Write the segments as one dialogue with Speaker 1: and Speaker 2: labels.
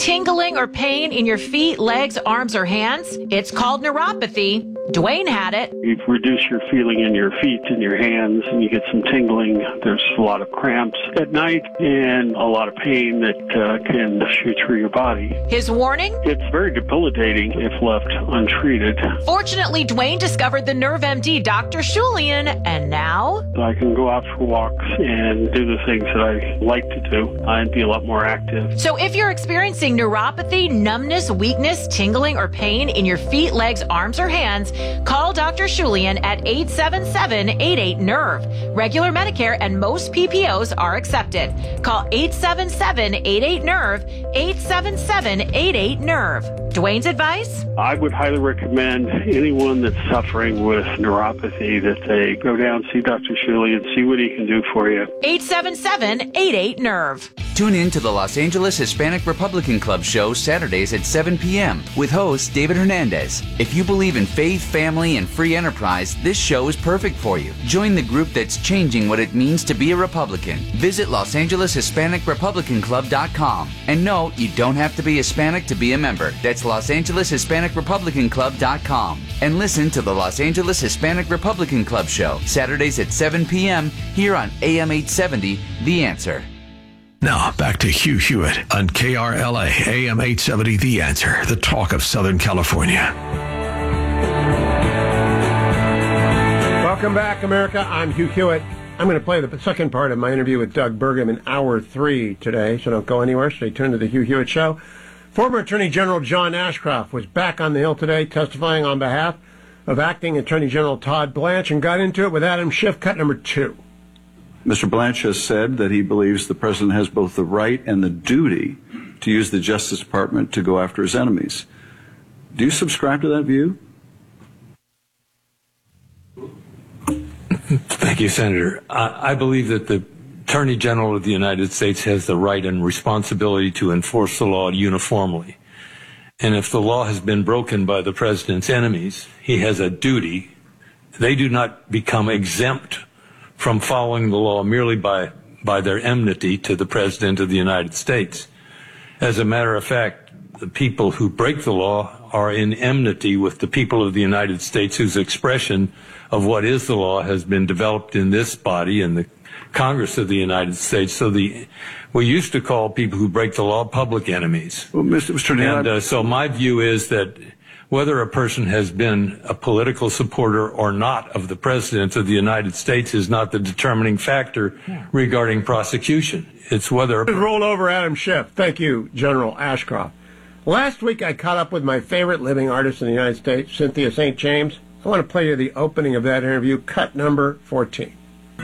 Speaker 1: tingling or pain in your feet, legs, arms, or hands? It's called neuropathy. Dwayne had it.
Speaker 2: You reduce your feeling in your feet and your hands, and you get some tingling. There's a lot of cramps at night and a lot of pain that can shoot through your body.
Speaker 1: His warning?
Speaker 2: It's very debilitating if left untreated.
Speaker 1: Fortunately, Dwayne discovered the Nerve MD, Dr. Shulian, and now
Speaker 2: I can go out for walks and do the things that I like to do and be a lot more active.
Speaker 1: So if you're experiencing neuropathy, numbness, weakness, tingling, or pain in your feet, legs, arms, or hands, call Dr. Shulian at 877-88-NERVE. Regular Medicare and most PPOs are accepted. Call 877-88-NERVE, 877-88-NERVE. Dwayne's advice?
Speaker 2: I would highly recommend anyone that's suffering with neuropathy that they go down, see Dr. Shulian, see what he can do for you.
Speaker 1: 877-88-NERVE.
Speaker 3: Tune in to the Los Angeles Hispanic Republican Club show Saturdays at 7 p.m. with host David Hernandez. If you believe in faith, family, and free enterprise, this show is perfect for you. Join the group that's changing what it means to be a Republican. Visit LosAngelesHispanicRepublicanClub.com. And no, you don't have to be Hispanic to be a member. That's LosAngelesHispanicRepublicanClub.com. And listen to the Los Angeles Hispanic Republican Club show Saturdays at 7 p.m. here on AM 870, The Answer.
Speaker 4: Now, back to Hugh Hewitt on KRLA, AM 870, The Answer, the talk of Southern California.
Speaker 5: Welcome back, America. I'm Hugh Hewitt. I'm going to play the second part of my interview with Doug Burgum in Hour 3 today, so don't go anywhere. Stay tuned to the Hugh Hewitt Show. Former Attorney General John Ashcroft was back on the Hill today testifying on behalf of Acting Attorney General Todd Blanche and got into it with Adam Schiff, cut number 2.
Speaker 6: Mr. Blanche has said that he believes the president has both the right and the duty to use the Justice Department to go after his enemies. Do you subscribe to that view?
Speaker 7: Thank you, Senator. I believe that the Attorney General of the United States has the right and responsibility to enforce the law uniformly. And if the law has been broken by the president's enemies, he has a duty. They do not become exempt from following the law merely by their enmity to the President of the United States. As a matter of fact, the people who break the law are in enmity with the people of the United States, whose expression of what is the law has been developed in this body and the Congress of the United States. So we used to call people who break the law public enemies.
Speaker 6: Well, Mr.
Speaker 7: So my view is that whether a person has been a political supporter or not of the President of the United States is not the determining factor regarding prosecution. It's whether...
Speaker 5: Roll over Adam Schiff. Thank you, General Ashcroft. Last week I caught up with my favorite living artist in the United States, Cynthia St. James. I want to play you the opening of that interview, cut number 14.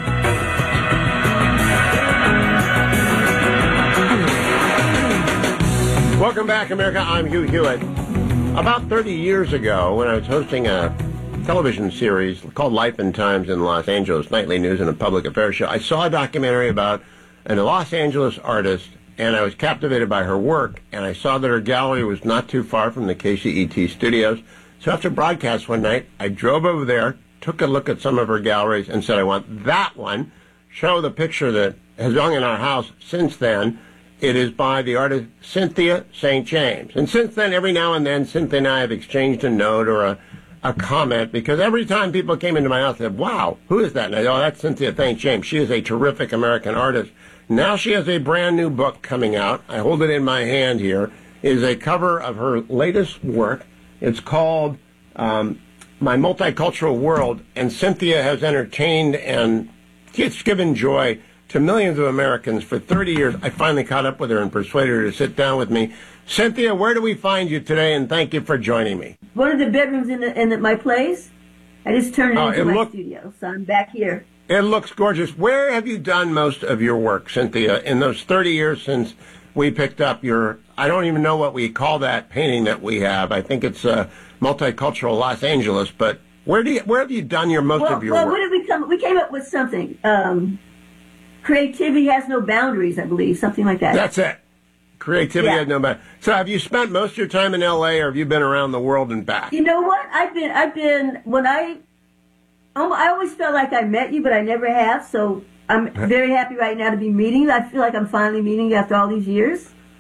Speaker 5: Welcome back, America. I'm Hugh Hewitt. About 30 years ago, when I was hosting a television series called Life and Times in Los Angeles, nightly news and a public affairs show, I saw a documentary about a Los Angeles artist, and I was captivated by her work, and I saw that her gallery was not too far from the KCET studios. So after broadcast one night, I drove over there, took a look at some of her galleries, and said, I want that one. Show the picture that has hung in our house since then. It is by the artist Cynthia St. James. And since then, every now and then, Cynthia and I have exchanged a note or a comment, because every time people came into my house, they said, wow, who is that? And I go, oh, that's Cynthia St. James. She is a terrific American artist. Now she has a brand new book coming out. I hold it in my hand here. It is a cover of her latest work. It's called My Multicultural World, and Cynthia has entertained and it's given joy to millions of Americans for 30 years. I finally caught up with her and persuaded her to sit down with me. Cynthia, where do we find you today, and thank you for joining me?
Speaker 8: One of the bedrooms in my place. I just turned it into my studio, so I'm back here.
Speaker 5: It looks gorgeous. Where have you done most of your work, Cynthia, in those 30 years since we picked up your, I don't even know what we call that painting that we have. I think it's Multicultural Los Angeles, but where have you done your most of your work?
Speaker 8: What did we came up with something. Creativity has no boundaries, I believe, something like that.
Speaker 5: That's it. Creativity has no boundaries. So have you spent most of your time in L.A., or have you been around the world and back?
Speaker 8: You know what? I've been, when I always felt like I met you, but I never have, so I'm very happy right now to be meeting you. I feel like I'm finally meeting you after all these years.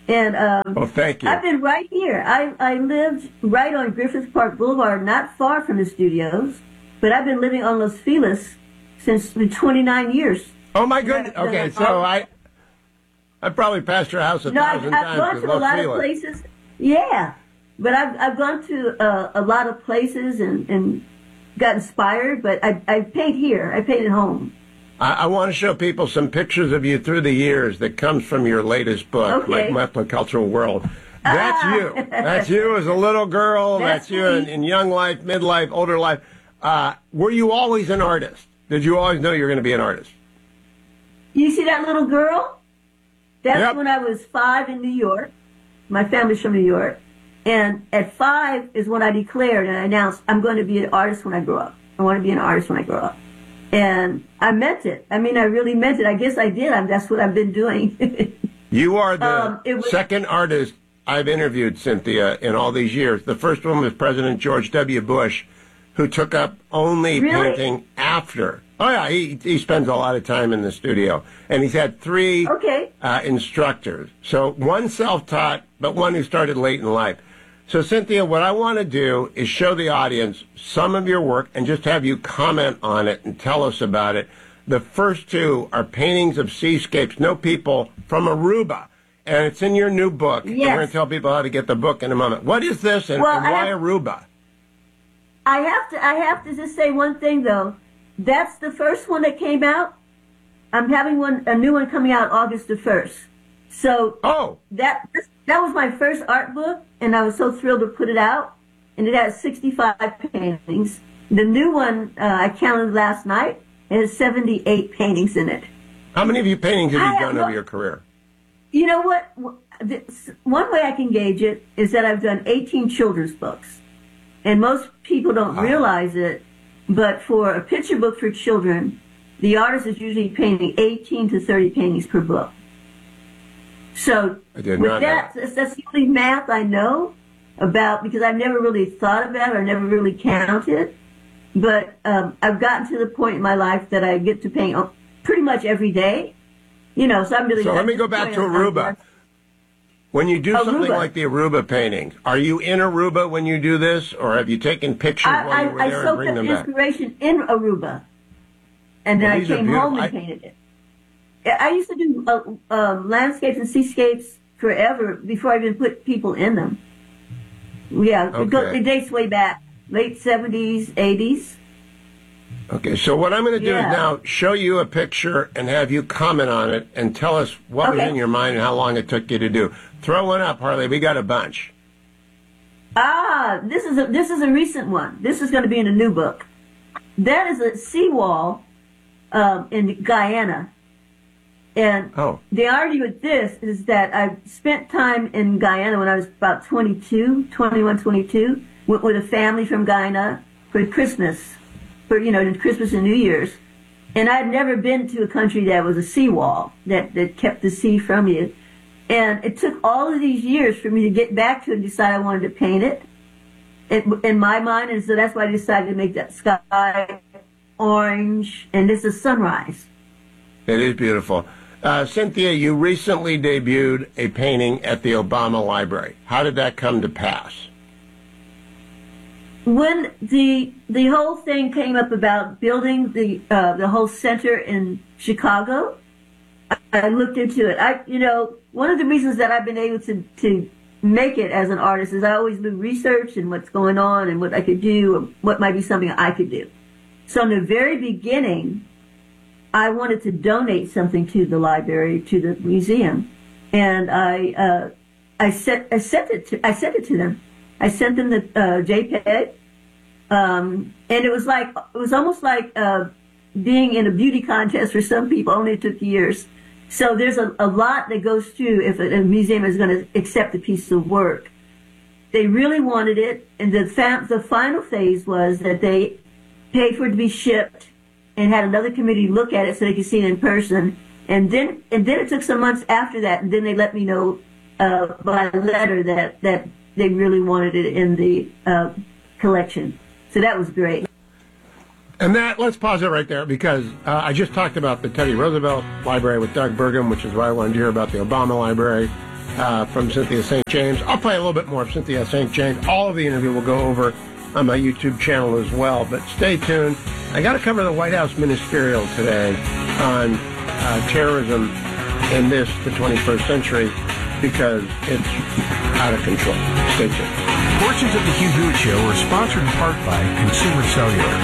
Speaker 8: And
Speaker 5: well, thank you.
Speaker 8: I've been right here. I lived right on Griffith Park Boulevard, not far from the studios, but I've been living on Los Feliz since 29 years.
Speaker 5: Oh, my goodness. Okay, so I probably passed your house 1,000 times.
Speaker 8: I've gone to a lot of places. Yeah, but I've gone to a lot of places and got inspired, but I paint here. I paint at home.
Speaker 5: I want to show people some pictures of you through the years that comes from your latest book,
Speaker 8: Okay.
Speaker 5: My Multicultural World. That's you. That's you as a little girl. That's you in young life, midlife, older life. Were you always an artist? Did you always know you were going to be an artist?
Speaker 8: You see that little girl? That's
Speaker 5: Yep.
Speaker 8: when I was 5 in New York. My family's from New York. And at 5 is when I declared and I announced, I'm going to be an artist when I grow up. I want to be an artist when I grow up. And I meant it. I mean, I really meant it. I guess I did. That's what I've been doing.
Speaker 5: You are the second artist I've interviewed, Cynthia, in all these years. The first one was President George W. Bush, who took up only painting after. Oh, yeah, he spends a lot of time in the studio. And he's had 3 instructors. So one self-taught, but one who started late in life. So, Cynthia, what I want to do is show the audience some of your work and just have you comment on it and tell us about it. The first 2 are paintings of seascapes, no people, from Aruba. And it's in your new book.
Speaker 8: Yes.
Speaker 5: And we're going to tell people how to get the book in a moment. What is this and why Aruba?
Speaker 8: I have to just say one thing, though. That's the first one that came out. I'm having a new one coming out August the 1st. So that was my first art book, and I was so thrilled to put it out. And it has 65 paintings. The new one I counted last night. It has 78 paintings in it.
Speaker 5: How many of your paintings have you done over your career?
Speaker 8: You know what? One way I can gauge it is that I've done 18 children's books. And most people don't realize it, but for a picture book for children, the artist is usually painting 18 to 30 paintings per book. So with that, that's the only math I know about, because I've never really thought about it or never really counted. But I've gotten to the point in my life that I get to paint pretty much every day. You know, so I'm really.
Speaker 5: So let me go back to Aruba. When you do something like the Aruba painting, are you in Aruba when you do this, or have you taken pictures while you were there and bring them back?
Speaker 8: I soaked up inspiration in Aruba, and then I came home and painted it. I used to do landscapes and seascapes forever before I even put people in them. Yeah, it dates way back, late 70s, 80s.
Speaker 5: Okay, so what I'm going to do is now show you a picture and have you comment on it and tell us what was in your mind and how long it took you to do. Throw one up, Harley. We got a bunch.
Speaker 8: This is a recent one. This is going to be in a new book. That is a seawall in Guyana. And the irony with this is that I spent time in Guyana when I was about 21, 22, with a family from Guyana for Christmas. For Christmas and New Year's, and I'd never been to a country that was a seawall that kept the sea from you, and it took all of these years for me to get back to it and decide I wanted to paint it. In my mind, and so that's why I decided to make that sky orange, and this is sunrise.
Speaker 5: It is beautiful. Cynthia, you recently debuted a painting at the Obama Library. How did that come to pass?
Speaker 8: When the whole thing came up about building the whole center in Chicago, I looked into it. One of the reasons that I've been able to make it as an artist is I always do research and what's going on and what I could do, or what might be something I could do. So in the very beginning, I wanted to donate something to the library, to the museum, and I sent it to them. I sent them the JPEG, and it was almost like being in a beauty contest for some people. Only it took years. So there's a lot that goes through if a museum is going to accept a piece of work. They really wanted it, and the final phase was that they paid for it to be shipped and had another committee look at it so they could see it in person. And then it took some months after that, and then they let me know by letter that they really wanted it in the collection. So that was great.
Speaker 5: And let's pause it right there, because I just talked about the Teddy Roosevelt Library with Doug Burgum, which is why I wanted to hear about the Obama Library. from Cynthia St. James. I'll play a little bit more of Cynthia St. James. All of the interview will go over on my YouTube channel as well. But stay tuned. I got to cover the White House ministerial today on terrorism in the 21st century, because it's out of control. Stay tuned.
Speaker 4: Portions of the Hugh Hewitt Show are sponsored in part by Consumer Cellular.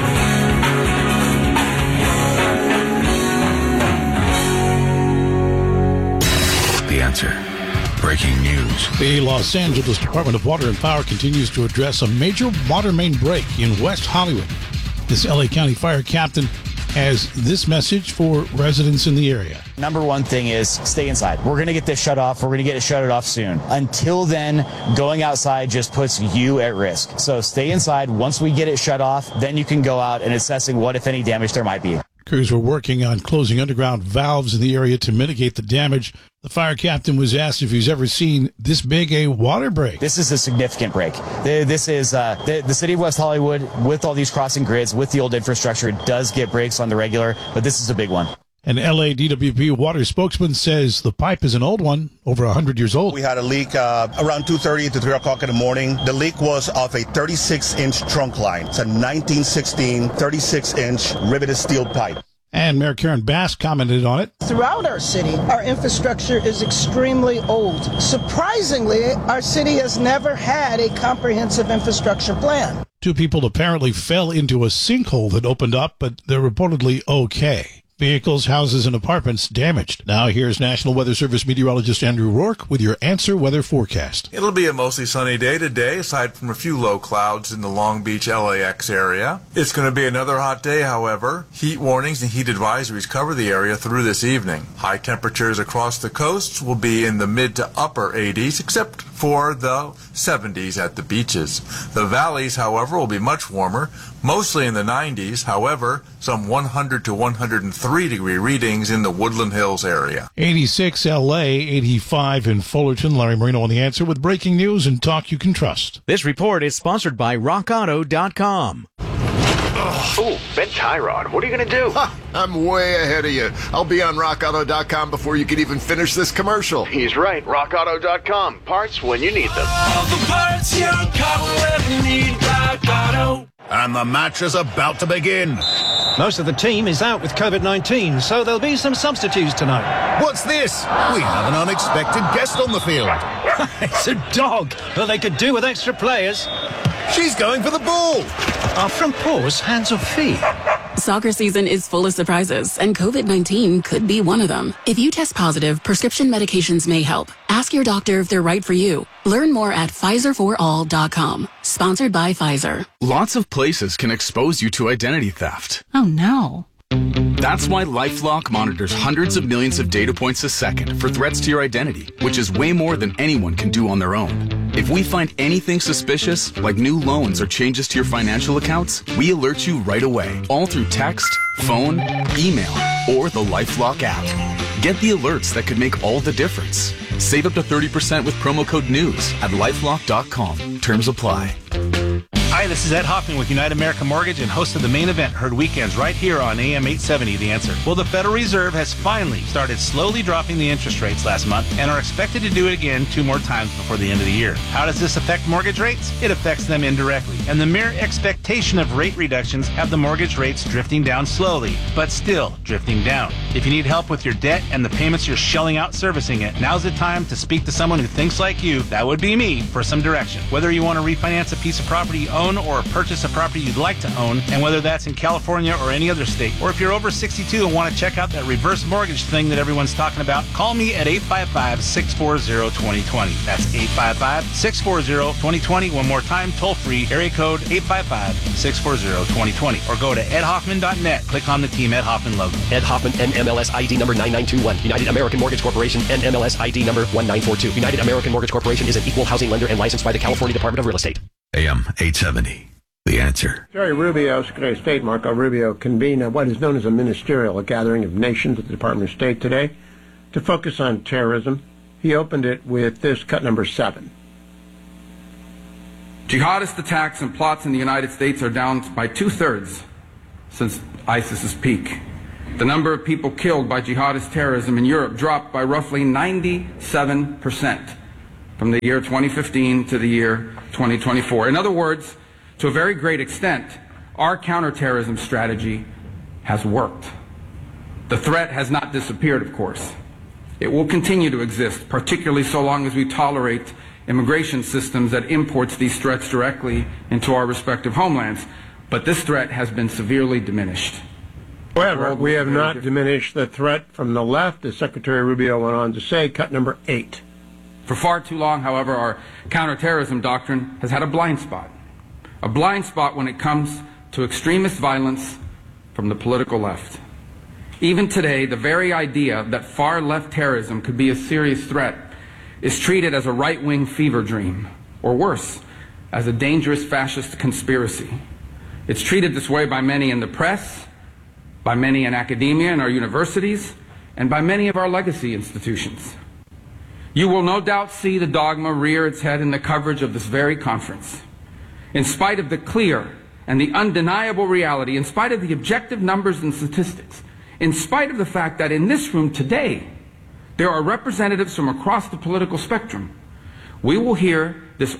Speaker 4: The Answer. Breaking news.
Speaker 9: The Los Angeles Department of Water and Power continues to address a major water main break in West Hollywood. This LA County fire captain has this message for residents in the area.
Speaker 10: Number one thing is stay inside. We're going to get this shut off. We're going to get it shut off soon. Until then, going outside just puts you at risk. So stay inside. Once we get it shut off, then you can go out and assessing what, if any, damage there might be.
Speaker 9: Crews were working on closing underground valves in the area to mitigate the damage. The fire captain was asked if he's ever seen this big a water break.
Speaker 10: This is a significant break. This is the city of West Hollywood, with all these crossing grids, with the old infrastructure, does get breaks on the regular, but this is a big one.
Speaker 9: An LA DWP water spokesman says the pipe is an old one, over 100 years old.
Speaker 11: We had a leak around 2:30 to 3 o'clock in the morning. The leak was off a 36-inch trunk line. It's a 1916 36-inch riveted steel pipe.
Speaker 9: And Mayor Karen Bass commented on it.
Speaker 12: Throughout our city, our infrastructure is extremely old. Surprisingly, our city has never had a comprehensive infrastructure plan.
Speaker 9: 2 people apparently fell into a sinkhole that opened up, but they're reportedly okay. Vehicles, houses, and apartments damaged. Now here's National Weather Service meteorologist Andrew Rourke with your Answer Weather forecast.
Speaker 13: It'll be a mostly sunny day today, aside from a few low clouds in the Long Beach, LAX area. It's going to be another hot day, however. Heat warnings and heat advisories cover the area through this evening. High temperatures across the coast will be in the mid to upper 80s, except for the 70s at the beaches. The valleys, however, will be much warmer, mostly in the 90s. However, some 100 to 103 degree readings in the Woodland Hills area.
Speaker 9: 86 LA, 85 in Fullerton. Larry Marino on The Answer with breaking news and talk you can trust.
Speaker 14: This report is sponsored by RockAuto.com.
Speaker 15: Oh, Ben Tyrod, what are you going to do?
Speaker 16: I'm way ahead of you. I'll be on RockAuto.com before you can even finish this commercial.
Speaker 15: He's right. RockAuto.com. Parts when you need them.
Speaker 17: All the parts your car will ever need. Rock Auto.
Speaker 16: And the match is about to begin.
Speaker 18: Most of the team is out with COVID-19, so there'll be some substitutes tonight.
Speaker 16: What's this? We have an unexpected guest on the field.
Speaker 18: It's a dog, but they could do with extra players.
Speaker 16: She's going for the ball.
Speaker 18: Are front paws hands or feet?
Speaker 19: Soccer season is full of surprises, and COVID-19 could be one of them. If you test positive, prescription medications may help. Ask your doctor if they're right for you. Learn more at PfizerForAll.com. Sponsored by Pfizer.
Speaker 20: Lots of places can expose you to identity theft.
Speaker 19: Oh, no.
Speaker 20: That's why LifeLock monitors hundreds of millions of data points a second for threats to your identity, which is way more than anyone can do on their own. If we find anything suspicious, like new loans or changes to your financial accounts, we alert you right away, all through text, phone, email, or the LifeLock app. Get the alerts that could make all the difference. Save up to 30% with promo code NEWS at LifeLock.com. Terms apply.
Speaker 21: Hi, this is Ed Hoffman with United American Mortgage and host of The Main Event, heard weekends right here on AM 870, The Answer. Well, the Federal Reserve has finally started slowly dropping the interest rates last month and are expected to do it again 2 more times before the end of the year. How does this affect mortgage rates? It affects them indirectly. And the mere expectation of rate reductions have the mortgage rates drifting down slowly, but still drifting down. If you need help with your debt and the payments you're shelling out servicing it, now's the time to speak to someone who thinks like you, that would be me, for some direction. Whether you want to refinance a piece of property you own or purchase a property you'd like to own, and whether that's in California or any other state, or if you're over 62 and want to check out that reverse mortgage thing that everyone's talking about, call me at 855-640-2020. That's 855-640-2020. One more time, toll free, area code 855-640-2020, or go to edhoffman.net. Click on the Team Ed Hoffman logo.
Speaker 22: Ed Hoffman, NMLS ID number 9921. United American Mortgage Corporation, NMLS ID number 1942. United American Mortgage Corporation is an equal housing lender and licensed by the California Department of Real Estate.
Speaker 4: AM 870. The Answer.
Speaker 5: Secretary Rubio, Secretary of State Marco Rubio, convened what is known as a ministerial gathering of nations at the Department of State today to focus on terrorism. He opened it with this cut number 7.
Speaker 23: Jihadist attacks and plots in the United States are down by 2/3 since ISIS's peak.
Speaker 1: The number of people killed by jihadist terrorism in Europe dropped by roughly 97% from the year 2015 to the year 2024. In other words, to a very great extent, our counterterrorism strategy has worked. The threat has not disappeared, of course. It will continue to exist, particularly so long as we tolerate immigration systems that imports these threats directly into our respective homelands. But this threat has been severely diminished.
Speaker 5: However, we have not diminished the threat from the left, as Secretary Rubio went on to say, cut number 8.
Speaker 1: For far too long, however, our counterterrorism doctrine has had a blind spot when it comes to extremist violence from the political left. Even today, the very idea that far-left terrorism could be a serious threat is treated as a right-wing fever dream, or worse, as a dangerous fascist conspiracy. It's treated this way by many in the press, by many in academia and our universities, and by many of our legacy institutions. You will no doubt see the dogma rear its head in the coverage of this very conference. In spite of the clear and the undeniable reality, in spite of the objective numbers and statistics, in spite of the fact that in this room today, there are representatives from across the political spectrum, we will hear this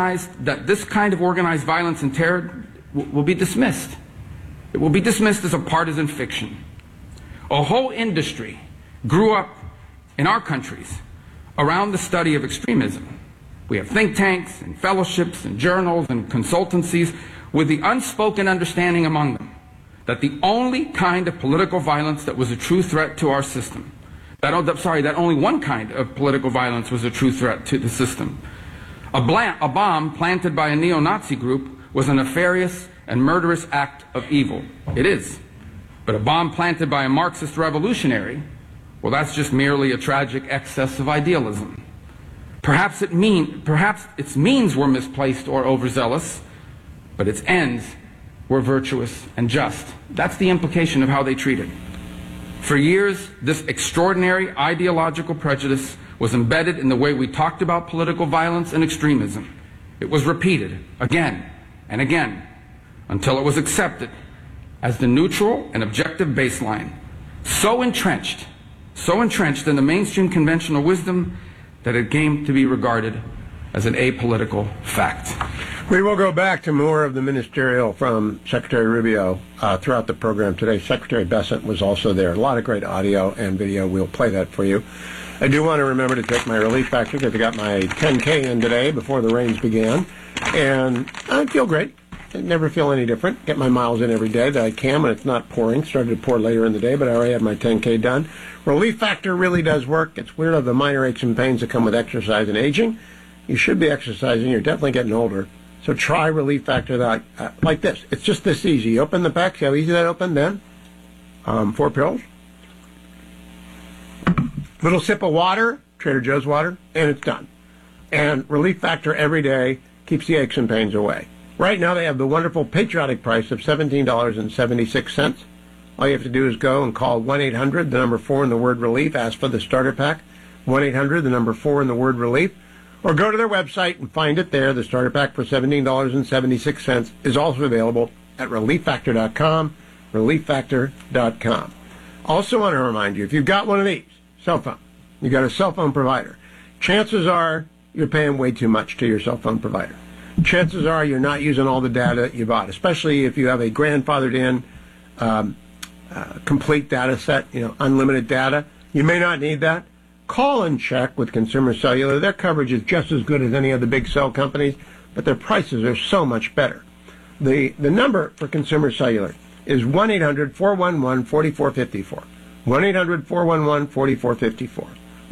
Speaker 1: kind of organized violence and terror will be dismissed. It will be dismissed as a partisan fiction. A whole industry grew up in our countries around the study of extremism. We have think tanks and fellowships and journals and consultancies with the unspoken understanding among them that the only kind of political violence that was a true threat to our system, that only one kind of political violence was a true threat to the system. A bomb planted by a neo-Nazi group was a nefarious and murderous act of evil. It is. But a bomb planted by a Marxist revolutionary, well, that's just merely a tragic excess of idealism. Perhaps its means were misplaced or overzealous, but its ends were virtuous and just. That's the implication of how they treat it. For years, this extraordinary ideological prejudice was embedded in the way we talked about political violence and extremism. It was repeated again and again until it was accepted as the neutral and objective baseline, so entrenched in the mainstream conventional wisdom that it came to be regarded as an apolitical fact.
Speaker 5: We will go back to more of the ministerial from Secretary Rubio throughout the program today. Secretary Bessent was also there. A lot of great audio and video. We'll play that for you. I do want to remember to take my relief factor because I got my 10K in today before the rains began. And I feel great. I never feel any different. Get my miles in every day that I can when it's not pouring. Started to pour later in the day, but I already had my 10K done. Relief Factor really does work. It's weird of the minor aches and pains that come with exercise and aging. You should be exercising. You're definitely getting older. So try Relief Factor like this. It's just this easy. You open the pack. See how easy that opened then? 4 pills. Little sip of water, Trader Joe's water, and it's done. And Relief Factor every day keeps the aches and pains away. Right now they have the wonderful patriotic price of $17.76. All you have to do is go and call 1-800, the number 4 and the word relief. Ask for the starter pack. 1-800, the number 4 and the word relief. Or go to their website and find it there. The starter pack for $17.76 is also available at relieffactor.com, relieffactor.com. Also want to remind you, if you've got one of these, cell phone, you got a cell phone provider, chances are you're paying way too much to your cell phone provider. Chances are you're not using all the data you bought, especially if you have a grandfathered in complete data set, unlimited data. You may not need that. Call and check with Consumer Cellular. Their coverage is just as good as any of the big cell companies, but their prices are so much better. The number for Consumer Cellular is 1-800-411-4454. 1-800-411-4454.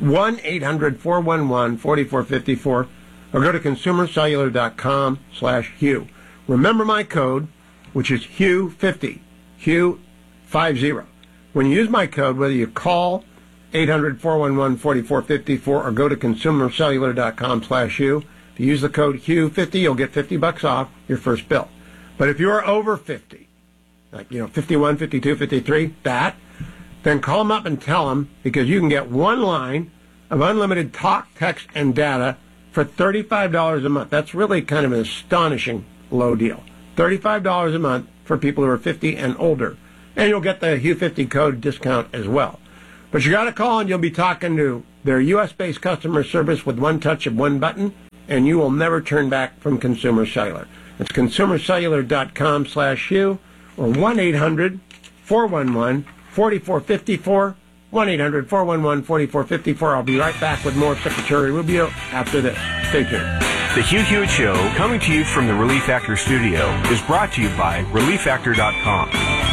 Speaker 5: 1-800-411-4454. Or go to consumercellular.com/Hugh. Remember my code, which is Hugh50, Hugh50. When you use my code, whether you call 800-411-4454 or go to consumercellular.com/Hugh, if you use the code Hugh50, you'll get $50 off your first bill. But if you are over 50, like 51, 52, 53, then call them up and tell them, because you can get one line of unlimited talk, text, and data for $35 a month. That's really kind of an astonishing low deal. $35 a month for people who are 50 and older. And you'll get the Hugh50 code discount as well. But you got to call, and you'll be talking to their U.S.-based customer service with one touch of one button, and you will never turn back from Consumer Cellular. It's consumercellular.com/Hugh or 1-800-411-4454, 1-800-411-4454. I'll be right back with more Secretary Rubio after this. Stay tuned.
Speaker 2: The Hugh Hewitt Show, coming to you from the Relief Factor studio, is brought to you by ReliefFactor.com.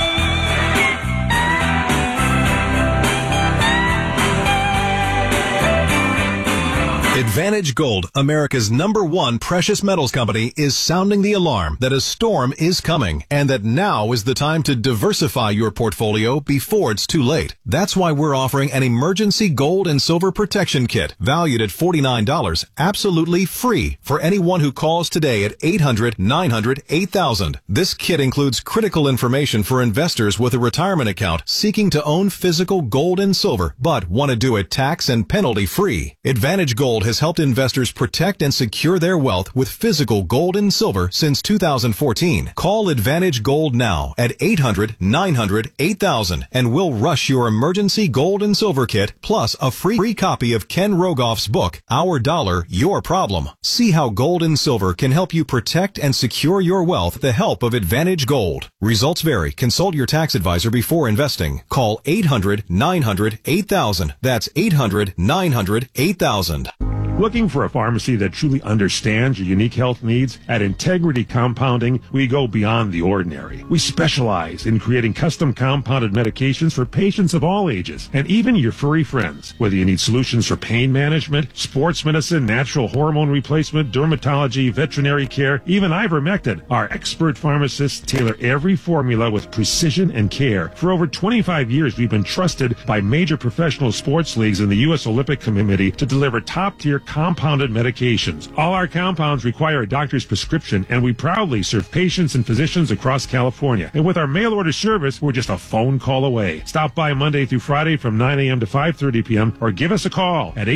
Speaker 3: Advantage Gold, America's #1 precious metals company, is sounding the alarm that a storm is coming and that now is the time to diversify your portfolio before it's too late. That's why we're offering an emergency gold and silver protection kit valued at $49, absolutely free for anyone who calls today at 800-900-8000. This kit includes critical information for investors with a retirement account seeking to own physical gold and silver but want to do it tax and penalty free. Advantage Gold has helped investors protect and secure their wealth with physical gold and silver since 2014. Call Advantage Gold now at 800-900-8000 and we'll rush your emergency gold and silver kit plus a free copy of Ken Rogoff's book, Our Dollar, Your Problem. See how gold and silver can help you protect and secure your wealth with the help of Advantage Gold. Results vary. Consult your tax advisor before investing. Call 800-900-8000. That's 800-900-8000.
Speaker 23: Looking for a pharmacy that truly understands your unique health needs? At Integrity Compounding, we go beyond the ordinary. We specialize in creating custom compounded medications for patients of all ages, and even your furry friends. Whether you need solutions for pain management, sports medicine, natural hormone replacement, dermatology, veterinary care, even ivermectin, our expert pharmacists tailor every formula with precision and care. For over 25 years, we've been trusted by major professional sports leagues and the U.S. Olympic Committee to deliver top-tier compounded medications. All our compounds require a doctor's prescription, and we proudly serve patients and physicians across California. And with our mail order service, we're just a phone call away. Stop by Monday through Friday from 9 a.m. to 5:30 p.m. or give us a call at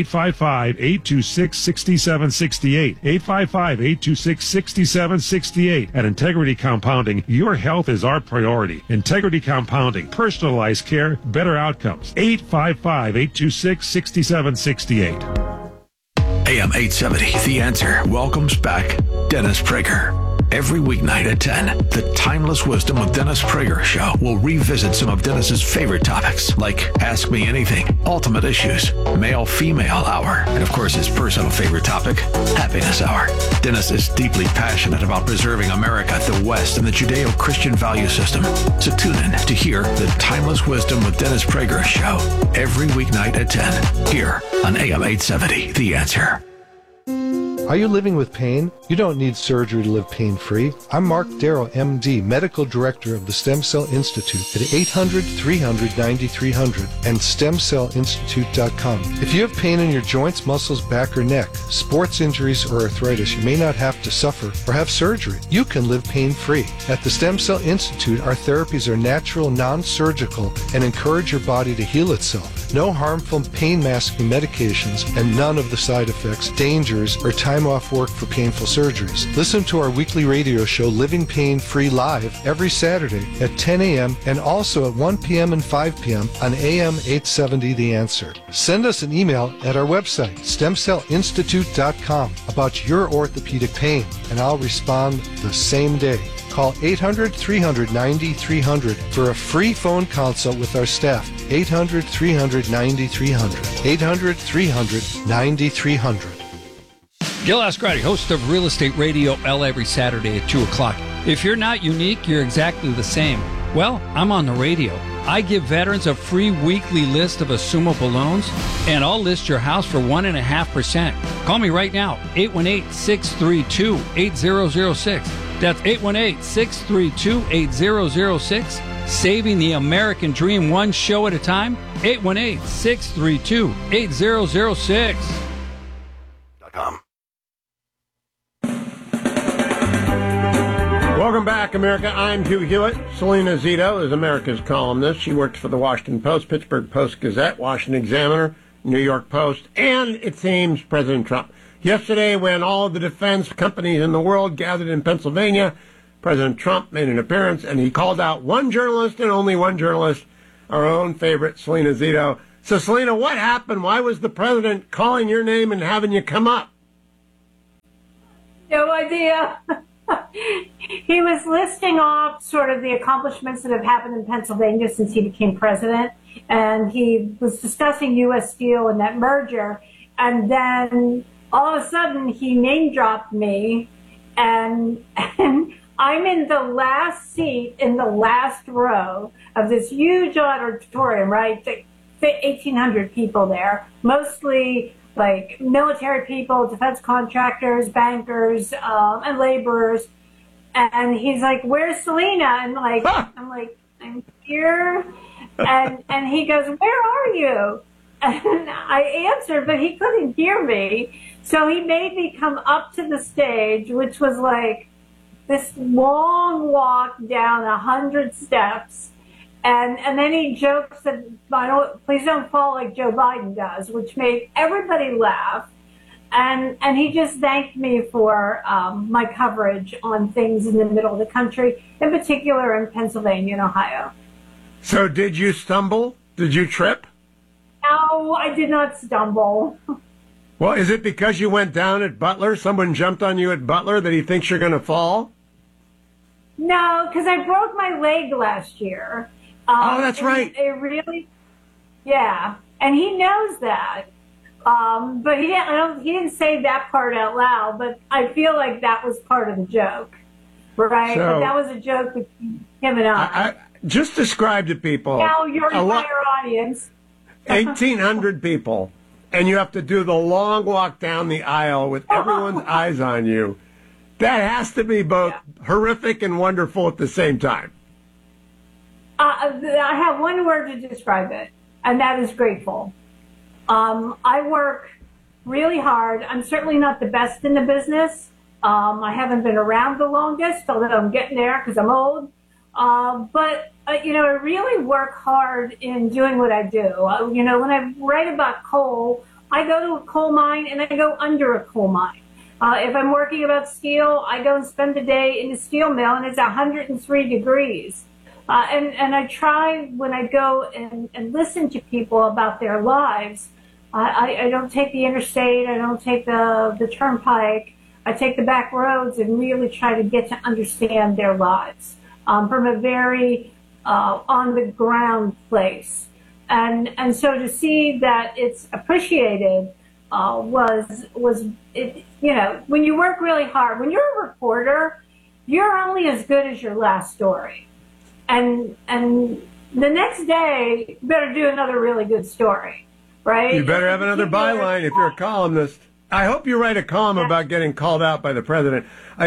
Speaker 23: 855-826-6768. 855-826-6768. At Integrity Compounding, your health is our priority. Integrity Compounding, personalized care, better outcomes. 855-826-6768.
Speaker 4: AM 870, The Answer, welcomes back Dennis Prager. Every weeknight at 10, the Timeless Wisdom with Dennis Prager show will revisit some of Dennis's favorite topics, like Ask Me Anything, Ultimate Issues, Male-Female Hour, and of course his personal favorite topic, Happiness Hour. Dennis is deeply passionate about preserving America, the West, and the Judeo-Christian value system. So tune in to hear the Timeless Wisdom with Dennis Prager show every weeknight at 10, here on AM 870, The Answer.
Speaker 24: Are you living with pain? You don't need surgery to live pain-free. I'm Mark Darrow, MD, Medical Director of the Stem Cell Institute at 800-300-9300 and stemcellinstitute.com. If you have pain in your joints, muscles, back, or neck, sports injuries, or arthritis, you may not have to suffer or have surgery. You can live pain-free. At the Stem Cell Institute, our therapies are natural, non-surgical, and encourage your body to heal itself. No harmful pain-masking medications and none of the side effects, dangers, or time off work for painful surgeries. Listen to our weekly radio show, Living Pain Free, live every Saturday at 10 a.m. and also at 1 p.m. and 5 p.m. on AM 870 The Answer. Send us an email at our website, stemcellinstitute.com, about your orthopedic pain, and I'll respond the same day. Call 800-300-9300 for a free phone consult with our staff. 800-300-9300. 800-300-9300.
Speaker 25: Gil Ascarati, host of Real Estate Radio L every Saturday at 2 o'clock. If you're not unique, you're exactly the same. Well, I'm on the radio. I give veterans a free weekly list of assumable loans, and I'll list your house for 1.5%. Call me right now, 818-632-8006. That's 818-632-8006. Saving the American dream one show at a time. 818-632-8006.
Speaker 5: Welcome back, America. I'm Hugh Hewitt. Selena Zito is America's columnist. She works for the Washington Post, Pittsburgh Post-Gazette, Washington Examiner, New York Post, and, it seems, President Trump. Yesterday, when all of the defense companies in the world gathered in Pennsylvania, President Trump made an appearance, and he called out one journalist and only one journalist, our own favorite, Selena Zito. So, Selena, what happened? Why was the president calling your name and having you come up?
Speaker 6: No idea. He was listing off sort of the accomplishments that have happened in Pennsylvania since he became president, and he was discussing U.S. Steel and that merger, and then all of a sudden he name-dropped me, and I'm in the last seat in the last row of this huge auditorium, right? 1,800 people there, mostly like military people, defense contractors, bankers, and laborers. And he's like, "Where's Selena?" And like, I'm like, "I'm here." And he goes, "Where are you?" And I answered, but he couldn't hear me. So he made me come up to the stage, which was like this long walk down 100 steps. And then he jokes that, please don't fall like Joe Biden does, which made everybody laugh. And he just thanked me for my coverage on things in the middle of the country, in particular in Pennsylvania and Ohio.
Speaker 5: So did you stumble? Did you trip?
Speaker 6: No, I did not stumble.
Speaker 5: Well, is it because you went down at Butler? Someone jumped on you at Butler that he thinks you're going to fall?
Speaker 6: No, because I broke my leg last year.
Speaker 5: Oh, that's right.
Speaker 6: It really, yeah. And he knows that. But he didn't say that part out loud, but I feel like that was part of the joke, right?
Speaker 5: So,
Speaker 6: but that was a joke between him and I.
Speaker 5: Just describe to people.
Speaker 6: Now your entire audience.
Speaker 5: 1,800 people, and you have to do the long walk down the aisle with everyone's eyes on you. That has to be both horrific and wonderful at the same time.
Speaker 6: I have one word to describe it, and that is grateful. I work really hard. I'm certainly not the best in the business. I haven't been around the longest, although I'm getting there because I'm old. But I really work hard in doing what I do. When I write about coal, I go to a coal mine and I go under a coal mine. If I'm working about steel, I go and spend a day in a steel mill, and it's 103 degrees. And I try, when I go and listen to people about their lives, I don't take the interstate, I don't take the turnpike, I take the back roads and really try to get to understand their lives from a very on-the-ground place. And so to see that it's appreciated was when you work really hard, when you're a reporter, you're only as good as your last story. And the next day, you better do another really good story, right?
Speaker 5: You better have another byline if you're a columnist. I hope you write a column about getting called out by the president.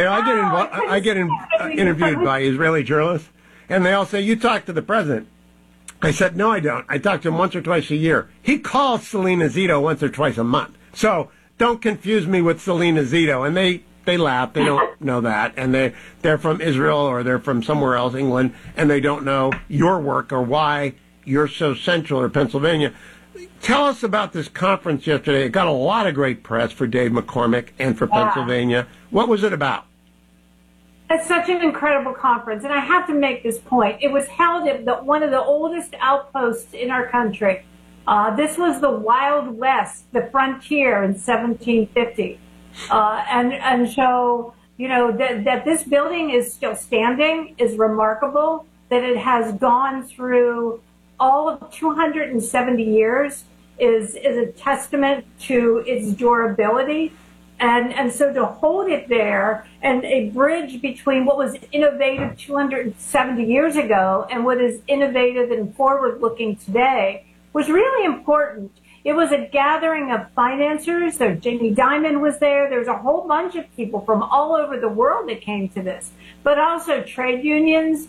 Speaker 5: I get interviewed by Israeli journalists, and they all say, "You talk to the president." I said, "No, I don't. I talk to him once or twice a year. He calls Selena Zito once or twice a month. So don't confuse me with Selena Zito." And they laugh. They don't know that. And they're from Israel or they're from somewhere else, England, and they don't know your work or why you're so central in Pennsylvania. Tell us about this conference yesterday. It got a lot of great press for Dave McCormick and for Pennsylvania. What was it about?
Speaker 6: It's such an incredible conference, and I have to make this point. It was held at one of the oldest outposts in our country. This was the Wild West, the frontier in 1750. And so, that this building is still standing is remarkable, that it has gone through all of 270 years is a testament to its durability. And so to hold it there and a bridge between what was innovative 270 years ago and what is innovative and forward-looking today was really important. It was a gathering of financiers. So Jamie Dimon was there. There's a whole bunch of people from all over the world that came to this, but also trade unions,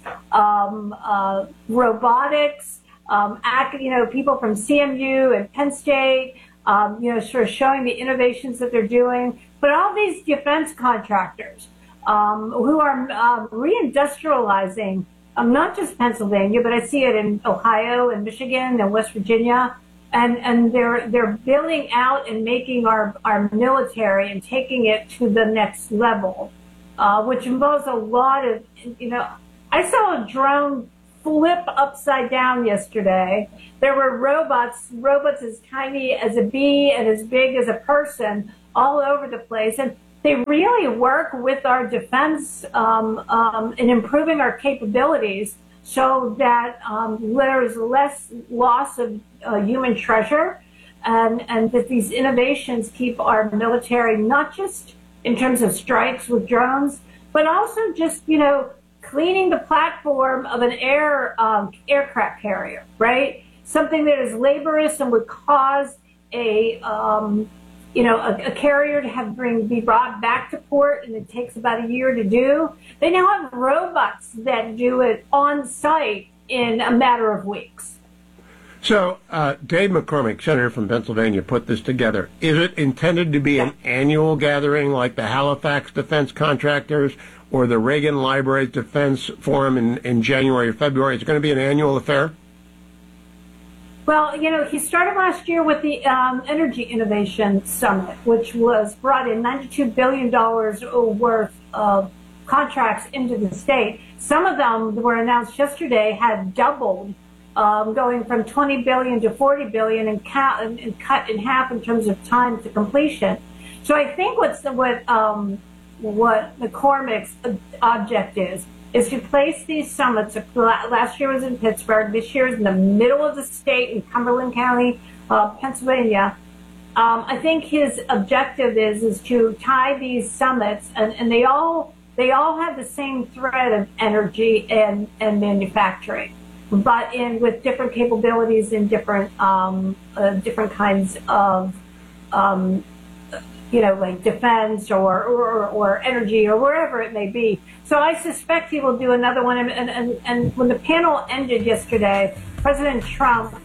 Speaker 6: robotics, people from CMU and Penn State, sort of showing the innovations that they're doing, but all these defense contractors who are reindustrializing not just Pennsylvania, but I see it in Ohio and Michigan and West Virginia, and they're building out and making our military and taking it to the next level. which involves a lot of, I saw a drone flip upside down yesterday. There were robots as tiny as a bee and as big as a person all over the place. And they really work with our defense in improving our capabilities so that there is less loss of human treasure and that these innovations keep our military, not just in terms of strikes with drones, but also just, cleaning the platform of an aircraft carrier, right? Something that is laborious and would cause a carrier to be brought back to port, and it takes about a year to do. They now have robots that do it on site in a matter of weeks.
Speaker 5: So, Dave McCormick, Senator from Pennsylvania, put this together. Is it intended to be an annual gathering like the Halifax Defense Contractors or the Reagan Libraries Defense Forum in January or February? Is it going to be an annual affair?
Speaker 6: Well, he started last year with the Energy Innovation Summit, which brought in $92 billion worth of contracts into the state. Some of them were announced yesterday had doubled, going from $20 billion to $40 billion and cut in half in terms of time to completion. So I think what McCormick's object is to place these summits. Last year was in Pittsburgh. This year is in the middle of the state in Cumberland County, Pennsylvania. I think his objective is to tie these summits, and they all have the same thread of energy and manufacturing, but with different capabilities in different kinds of like defense or energy or wherever it may be. So I suspect he will do another one. And when the panel ended yesterday, President Trump,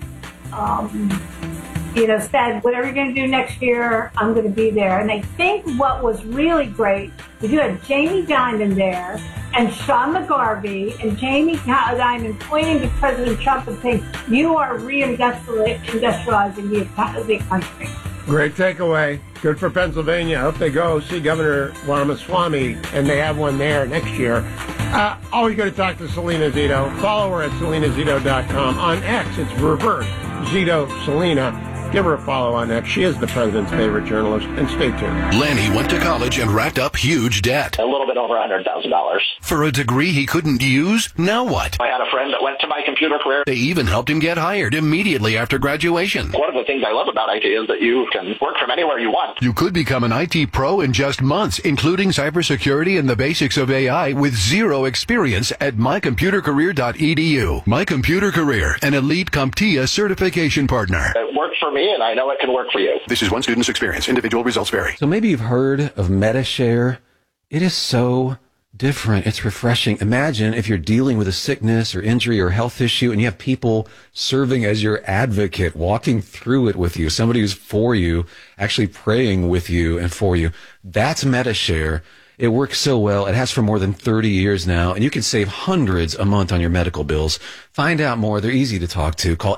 Speaker 6: said, whatever you're going to do next year, I'm going to be there. And I think what was really great was you had Jamie Dimon there and Sean McGarvey, and Jamie Dimon pointing to President Trump and saying, you are reindustrializing the country.
Speaker 5: Great takeaway. Good for Pennsylvania. I hope they go see Governor Ramaswamy, and they have one there next year. Always going to talk to Selena Zito. Follow her at selenazito.com. On X, it's reverse Zito Selena. Give her a follow on X. She is the president's favorite journalist. And stay tuned.
Speaker 3: Lanny went to college and racked up huge debt.
Speaker 7: A little bit over $100,000.
Speaker 3: For a degree he couldn't use? Now what?
Speaker 7: I had a friend that went to my computer career.
Speaker 3: They even helped him get hired immediately after graduation.
Speaker 7: One of the things I love about IT is that you can work from anywhere you want.
Speaker 3: You could become an IT pro in just months, including cybersecurity and the basics of AI with zero experience at mycomputercareer.edu. My Computer Career, an elite CompTIA certification partner.
Speaker 7: It worked for me, and I know it can work for you.
Speaker 3: This is one student's experience. Individual results vary.
Speaker 8: So maybe you've heard of MediShare. It is so different. It's refreshing. Imagine if you're dealing with a sickness or injury or health issue and you have people serving as your advocate, walking through it with you, somebody who's for you, actually praying with you and for you. That's MediShare. It works so well. It has for more than 30 years now, and you can save hundreds a month on your medical bills. Find out more. They're easy to talk to. Call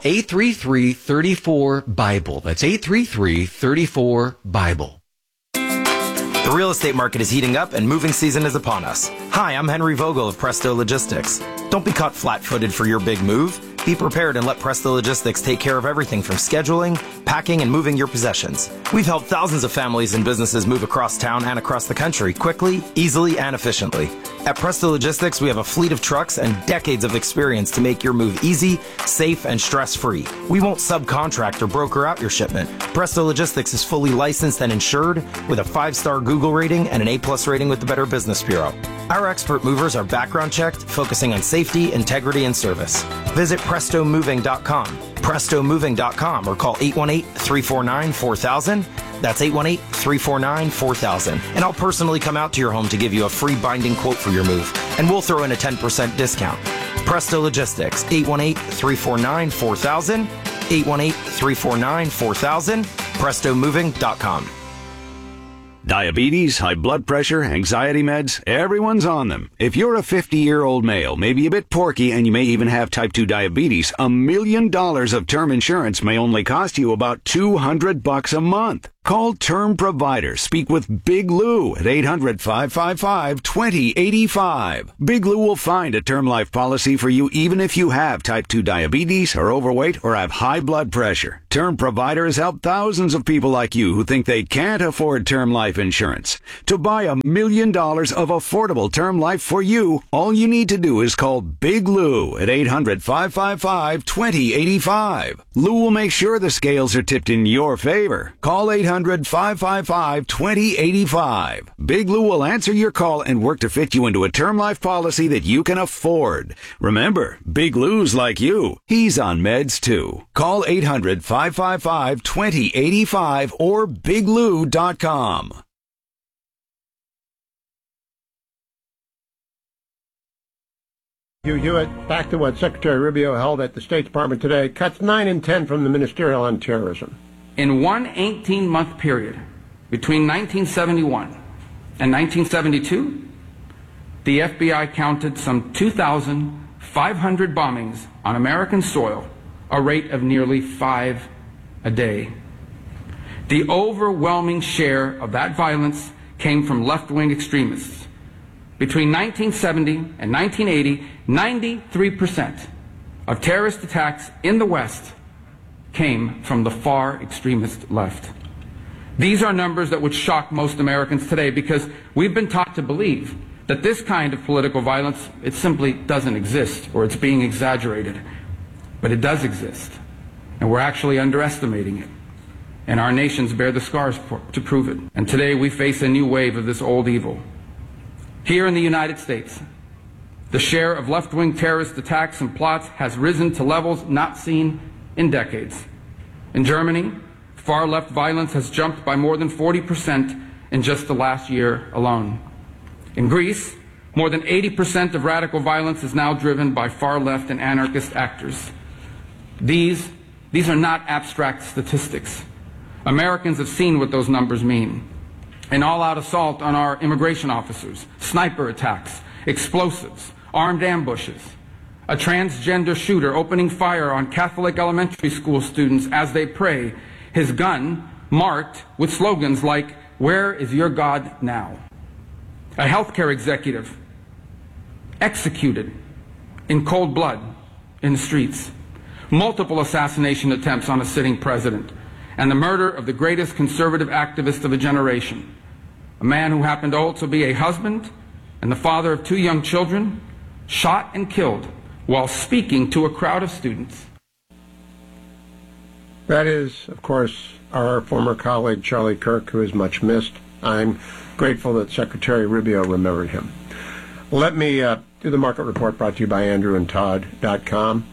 Speaker 8: 833-34-BIBLE. That's 833-34-BIBLE.
Speaker 10: The real estate market is heating up and moving season is upon us. Hi, I'm Henry Vogel of Presto Logistics. Don't be caught flat-footed for your big move. Be prepared and let Presto Logistics take care of everything from scheduling, packing, and moving your possessions. We've helped thousands of families and businesses move across town and across the country quickly, easily, and efficiently. At Presto Logistics, we have a fleet of trucks and decades of experience to make your move easy, safe, and stress-free. We won't subcontract or broker out your shipment. Presto Logistics is fully licensed and insured with a 5-star Google rating and an A+ rating with the Better Business Bureau. Our expert movers are background checked, focusing on safety, integrity, and service. Visit PrestoMoving.com, PrestoMoving.com, or call 818-349-4000. That's 818-349-4000. And I'll personally come out to your home to give you a free binding quote for your move. And we'll throw in a 10% discount. Presto Logistics, 818-349-4000, 818-349-4000, PrestoMoving.com.
Speaker 11: Diabetes, high blood pressure, anxiety meds, everyone's on them. If you're a 50-year-old male, maybe a bit porky, and you may even have type 2 diabetes, $1 million of term insurance may only cost you about $200 a month. Call Term Provider. Speak with Big Lou at 800-555-2085. Big Lou will find a term life policy for you even if you have type 2 diabetes, are overweight, or have high blood pressure. Term Provider has helped thousands of people like you who think they can't afford term life insurance. To buy $1 million of affordable term life for you, all you need to do is call Big Lou at 800-555-2085. Lou will make sure the scales are tipped in your favor. Call 800-555-2085. Big Lou will answer your call and work to fit you into a term life policy that you can afford. Remember, Big Lou's like you. He's on meds too. Call 800-555-2085 or biglou.com.
Speaker 5: Hugh Hewitt, back to what Secretary Rubio held at the State Department today, cuts 9 and 10 from the Ministerial on Terrorism.
Speaker 1: In one 18-month period between 1971 and 1972, the FBI counted some 2,500 bombings on American soil, a rate of nearly 5 a day. The overwhelming share of that violence came from left-wing extremists. Between 1970 and 1980, 93% of terrorist attacks in the West came from the far extremist left. These are numbers that would shock most Americans today because we've been taught to believe that this kind of political violence, it simply doesn't exist or it's being exaggerated. But it does exist, and we're actually underestimating it. And our nations bear the scars to prove it. And today we face a new wave of this old evil. Here in the United States, the share of left-wing terrorist attacks and plots has risen to levels not seen in decades. In Germany, far-left violence has jumped by more than 40% in just the last year alone. In Greece, more than 80% of radical violence is now driven by far-left and anarchist actors. These are not abstract statistics. Americans have seen what those numbers mean. An all-out assault on our immigration officers, sniper attacks, explosives, armed ambushes, a transgender shooter opening fire on Catholic elementary school students as they pray, his gun marked with slogans like, "Where is your God now?" A healthcare executive executed in cold blood in the streets. Multiple assassination attempts on a sitting president, and the murder of the greatest conservative activist of a generation. A man who happened to also be a husband and the father of 2 young children, shot and killed while speaking to a crowd of students.
Speaker 5: That is, of course, our former colleague Charlie Kirk, who is much missed. I'm grateful that Secretary Rubio remembered him. Let me do the market report brought to you by AndrewandTodd.com.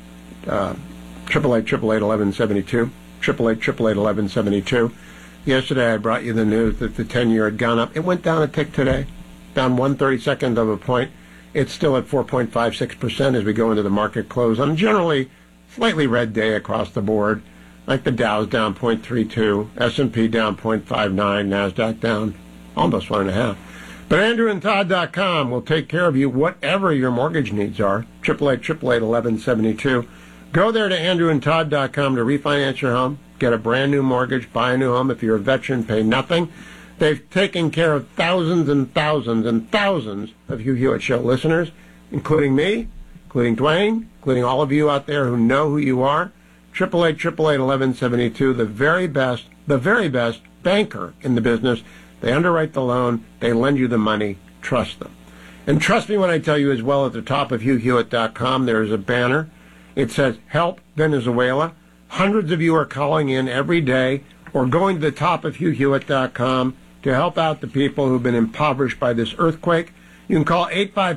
Speaker 5: 888-888-1172. 888-888-1172. Yesterday I brought you the news that the 10-year had gone up. It went down a tick today, down 1/32 of a point. It's still at 4.56% as we go into the market close on a generally slightly red day across the board, like the Dow's down 0.32, S&P down 0.59, NASDAQ down almost 1.5. But AndrewandTodd.com will take care of you whatever your mortgage needs are. 888-888-1172. Go there to AndrewandTodd.com to refinance your home, get a brand new mortgage, buy a new home. If you're a veteran, pay nothing. They've taken care of thousands and thousands and thousands of Hugh Hewitt Show listeners, including me, including Dwayne, including all of you out there who know who you are. 888-888-1172, the very best banker in the business. They underwrite the loan. They lend you the money. Trust them. And trust me when I tell you as well, at the top of HughHewitt.com, there is a banner. It says, Help Venezuela. Hundreds of you are calling in every day or going to the top of HughHewitt.com to help out the people who've been impoverished by this earthquake. You can call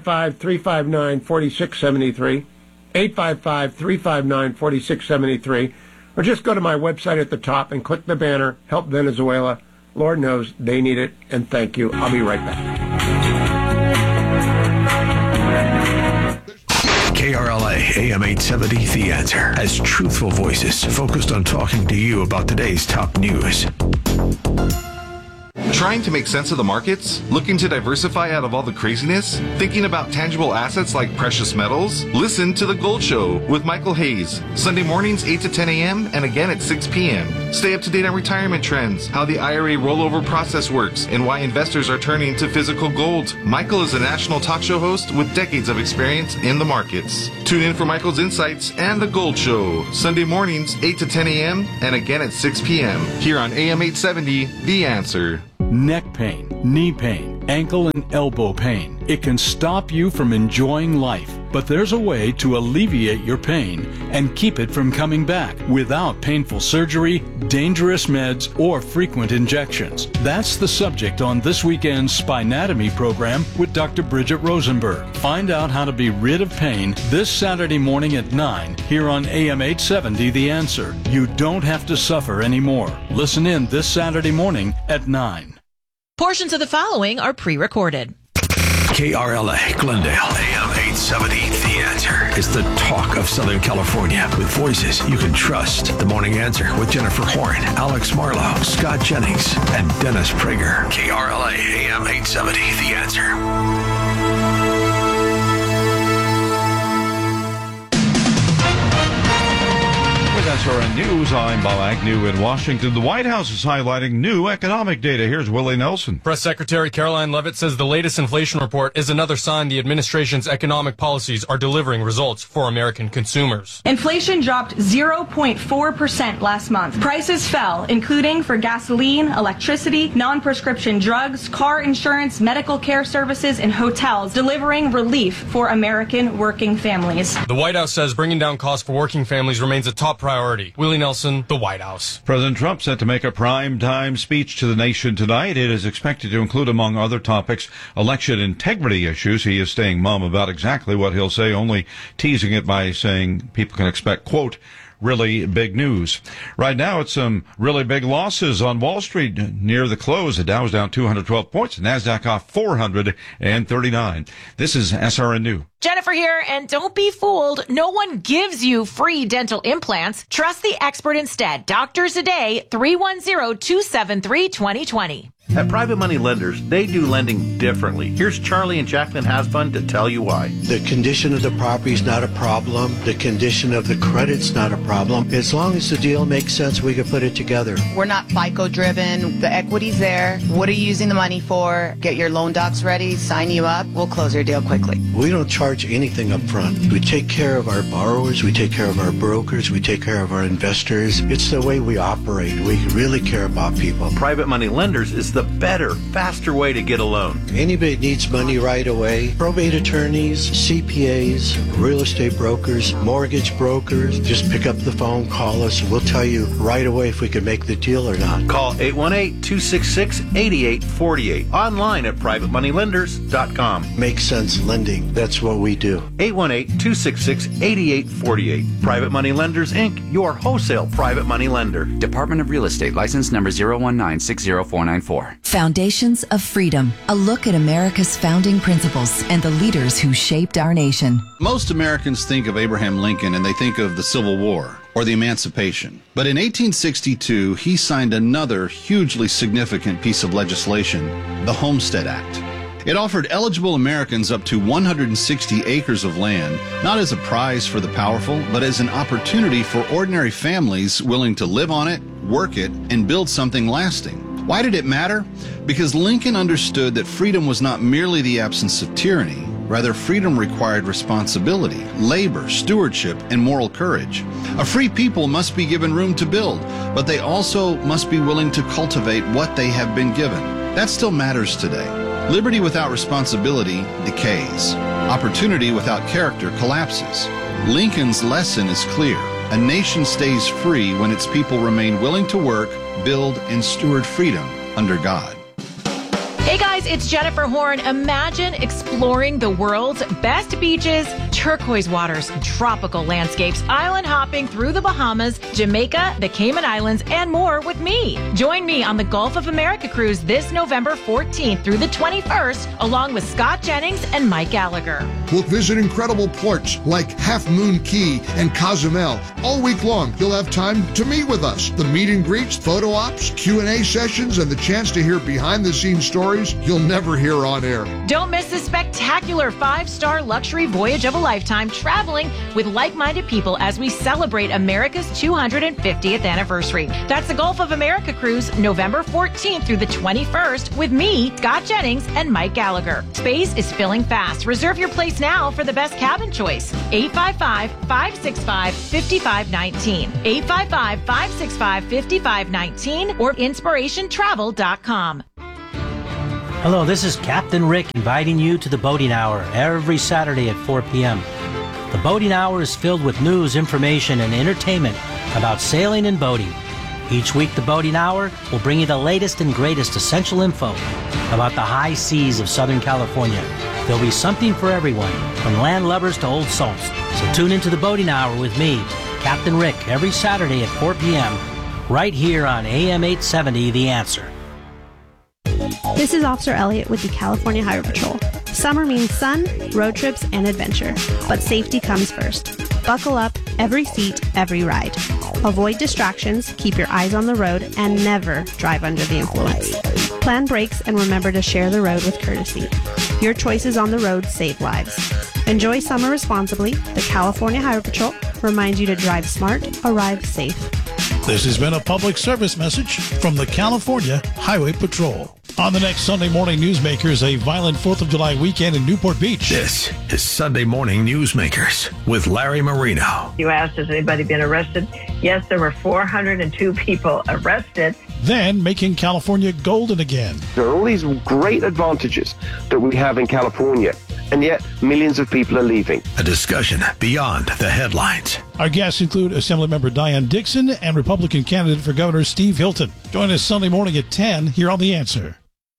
Speaker 5: 855-359-4673, 855-359-4673, or just go to my website at the top and click the banner, Help Venezuela. Lord knows they need it, and thank you. I'll be right back.
Speaker 4: KRLA AM 870, The Answer, has truthful voices focused on talking to you about today's top news.
Speaker 9: Trying to make sense of the markets? Looking to diversify out of all the craziness? Thinking about tangible assets like precious metals? Listen to The Gold Show with Michael Hayes. Sunday mornings 8 to 10 a.m. and again at 6 p.m. Stay up to date on retirement trends, how the IRA rollover process works, and why investors are turning to physical gold. Michael is a national talk show host with decades of experience in the markets. Tune in for Michael's insights and The Gold Show. Sunday mornings 8 to 10 a.m. and again at 6 p.m. here on AM 870, The Answer.
Speaker 12: Neck pain, knee pain, ankle and elbow pain. It can stop you from enjoying life, but there's a way to alleviate your pain and keep it from coming back without painful surgery, dangerous meds, or frequent injections. That's the subject on this weekend's Spinatomy program with Dr. Bridget Rosenberg. Find out how to be rid of pain this Saturday morning at 9 here on AM 870 The Answer. You don't have to suffer anymore. Listen in this Saturday morning at 9.
Speaker 13: Portions of the following are pre-recorded.
Speaker 4: KRLA, Glendale, AM 870, The Answer is the talk of Southern California with voices you can trust. The Morning Answer with Jennifer Horn, Alex Marlowe, Scott Jennings, and Dennis Prager. KRLA, AM 870, The Answer.
Speaker 14: SRN News, I'm Bob Agnew in Washington. The White House is highlighting new economic data. Here's Willie Nelson.
Speaker 15: Press Secretary Caroline Leavitt says the latest inflation report is another sign the administration's economic policies are delivering results for American consumers.
Speaker 26: Inflation dropped 0.4% last month. Prices fell, including for gasoline, electricity, non-prescription drugs, car insurance, medical care services, and hotels, delivering relief for American working families.
Speaker 15: The White House says bringing down costs for working families remains a top priority. Willie Nelson, the White House.
Speaker 14: President Trump set to make a prime-time speech to the nation tonight. It is expected to include, among other topics, election integrity issues. He is staying mum about exactly what he'll say, only teasing it by saying people can expect, quote, really big news. Right now, it's some really big losses on Wall Street near the close. The Dow's down 212 points. NASDAQ off 439. This is SRN News.
Speaker 13: Jennifer here, and don't be fooled. No one gives you free dental implants. Trust the expert instead. Doctors a Day, 310-273-2020.
Speaker 27: At Private Money Lenders, they do lending differently. Here's Charlie and Jacqueline Hasbun to tell you why.
Speaker 28: The condition of the property is not a problem. The condition of the credit's not a problem. As long as the deal makes sense, we can put it together.
Speaker 29: We're not FICO driven. The equity's there. What are you using the money for? Get your loan docs ready, sign you up. We'll close your deal quickly.
Speaker 28: We don't charge anything up front. We take care of our borrowers. We take care of our brokers. We take care of our investors. It's the way we operate. We really care about people.
Speaker 27: Private Money Lenders is the better, faster way to get a loan.
Speaker 28: Anybody needs money right away. Probate attorneys, CPAs, real estate brokers, mortgage brokers. Just pick up the phone, call us, and we'll tell you right away if we can make the deal or not.
Speaker 27: Call 818-266-8848. Online at privatemoneylenders.com.
Speaker 28: Makes sense lending. That's what we do.
Speaker 27: 818-266-8848. Private Money Lenders, Inc., your wholesale private money lender.
Speaker 30: Department of Real Estate, license number 019-60494.
Speaker 31: Foundations of Freedom, a look at America's founding principles and the leaders who shaped our nation.
Speaker 32: Most Americans think of Abraham Lincoln and they think of the Civil War or the Emancipation. But in 1862, he signed another hugely significant piece of legislation, the Homestead Act. It offered eligible Americans up to 160 acres of land, not as a prize for the powerful, but as an opportunity for ordinary families willing to live on it, work it, and build something lasting. Why did it matter? Because Lincoln understood that freedom was not merely the absence of tyranny. Rather, freedom required responsibility, labor, stewardship, and moral courage. A free people must be given room to build, but they also must be willing to cultivate what they have been given. That still matters today. Liberty without responsibility decays. Opportunity without character collapses. Lincoln's lesson is clear. A nation stays free when its people remain willing to work, build, and steward freedom under God.
Speaker 13: Hey guys, guys, it's Jennifer Horn. Imagine exploring the world's best beaches, turquoise waters, tropical landscapes, island hopping through the Bahamas, Jamaica, the Cayman Islands, and more with me. Join me on the Gulf of America cruise this November 14th through the 21st, along with Scott Jennings and Mike Gallagher.
Speaker 2: We'll visit incredible ports like Half Moon Key and Cozumel. All week long, you'll have time to meet with us. The meet and greets, photo ops, Q&A sessions, and the chance to hear behind-the-scenes stories you'll never hear on air.
Speaker 13: Don't miss this spectacular 5-star luxury voyage of a lifetime, traveling with like-minded people as we celebrate America's 250th anniversary. That's the Gulf of America cruise, November 14th through the 21st, with me, Scott Jennings, and Mike Gallagher. Space is filling fast. Reserve your place now for the best cabin choice. 855-565-5519. 855-565-5519 or inspirationtravel.com.
Speaker 6: Hello, this is Captain Rick inviting you to the Boating Hour every Saturday at 4 p.m. The Boating Hour is filled with news, information, and entertainment about sailing and boating. Each week, the Boating Hour will bring you the latest and greatest essential info about the high seas of Southern California. There'll be something for everyone, from land lovers to old salts. So tune into the Boating Hour with me, Captain Rick, every Saturday at 4 p.m. right here on AM 870, The Answer.
Speaker 16: This is Officer Elliott with the California Highway Patrol. Summer means sun, road trips, and adventure, but safety comes first. Buckle up, every seat, every ride. Avoid distractions, keep your eyes on the road, and never drive under the influence. Plan brakes and remember to share the road with courtesy. Your choices on the road save lives. Enjoy summer responsibly. The California Highway Patrol reminds you to drive smart, arrive safe.
Speaker 17: This has been a public service message from the California Highway Patrol. On the next Sunday Morning Newsmakers, a violent 4th of July weekend in Newport Beach.
Speaker 4: This is Sunday Morning Newsmakers with Larry Marino.
Speaker 18: You asked, has anybody been arrested? Yes, there were 402 people arrested.
Speaker 17: Then making California golden again.
Speaker 19: There are all these great advantages that we have in California, and yet millions of people are leaving.
Speaker 4: A discussion beyond the headlines.
Speaker 17: Our guests include Assemblymember Diane Dixon and Republican candidate for Governor Steve Hilton. Join us Sunday morning at 10 here on The Answer.